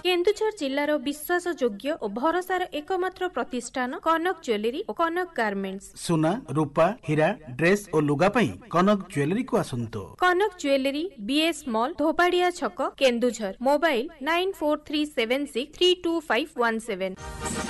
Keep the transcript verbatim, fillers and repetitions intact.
केन्दुझर जिल्लार विश्वासयोग्य और भरोसार एकमात्र प्रतिष्ठान कनक ज्वेलरी और कनक गार्मेंट्स। सुना रूपा हीरा ड्रेस और लुगा पई कनक ज्वेलरी को आसंतो। कनक ज्वेलरी बीएस मॉल धोबाड़िया छक Keonjhar. Mobile nine four three seven six three to five one seven.